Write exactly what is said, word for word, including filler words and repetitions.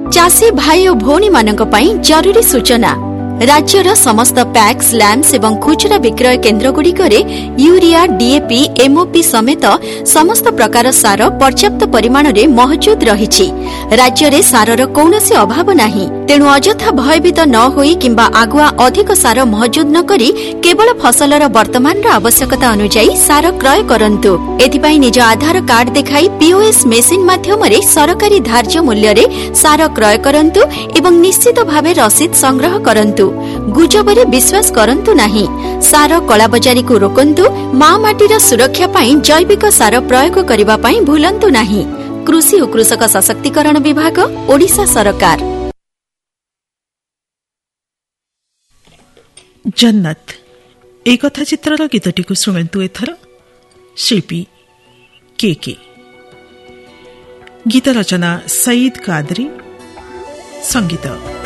चाषी भाई और भौणी मानक पई जरूरी सूचना। राज्यर समस्त पैक्स लैम्प्स एवं खुचरा विक्रय केन्द्र गुड़िकरे यूरिया डीएपी एमओपी समेत समस्त प्रकार सार पर्याप्त परिमाण में मौजूद रही। राज्य में सारर कौनसी अभाव नहीं। तेणु अजथा भयभीत न होई किंबा आगुआ अधिक सार मौजूद न करी केवल फसलर वर्तमान आवश्यकता अनुसार सार क्रय करंतु। एथिपाई निज आधार कार्ड देखाई पीओएस मेसिन माध्यमरे सरकारी धार्य मूल्य रे सार क्रय करंतु एवं निश्चित भावे रसीद संग्रह करंतु। गुजबरे विश्वास करंतु नहीं। सार कलाबजारी को रोकंतु। मां माटीर सुरक्षा पाई जैविक सार प्रयोग करबा पाई भूलंतु नहीं। कृषि और कृषक सशक्तिकरण विभाग ओडिशा सरकार। जन्नत एक कथा चित्रर गीतटी को शुणु एथर शिल्पी के के। गीत रचना सईद कादरी, संगीत